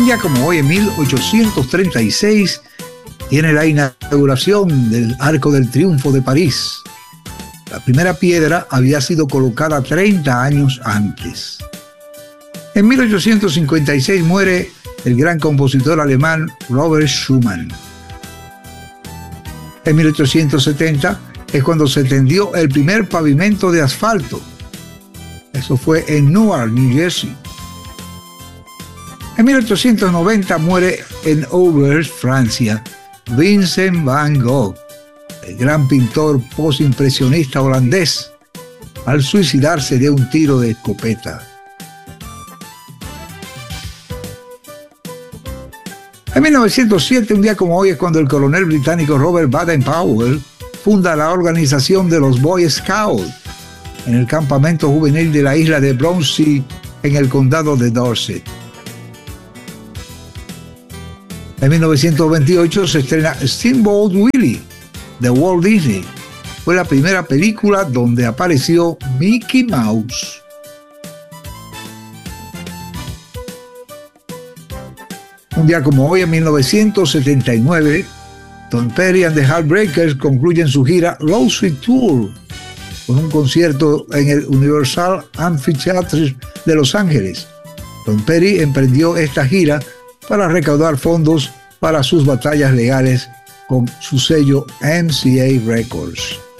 Un día como hoy, en 1836, tiene la inauguración del Arco del Triunfo de París. La primera piedra había sido colocada 30 años antes. En 1856 muere el gran compositor alemán Robert Schumann. En 1870 es cuando se tendió el primer pavimento de asfalto. Eso fue en Newark, New Jersey. En 1890 muere en Auvers, Francia, Vincent van Gogh, el gran pintor postimpresionista holandés, al suicidarse de un tiro de escopeta. En 1907, un día como hoy, es cuando el coronel británico Robert Baden-Powell funda la organización de los Boy Scouts en el campamento juvenil de la isla de Brownsea, en el condado de Dorset. En 1928 se estrena Steamboat Willie de Walt Disney. Fue la primera película donde apareció Mickey Mouse. Un día como hoy, en 1979, Tom Petty and the Heartbreakers concluyen su gira Love Suite Tour con un concierto en el Universal Amphitheatre de Los Ángeles. Tom Petty emprendió esta gira para recaudar fondos para sus batallas legales con su sello MCA Records.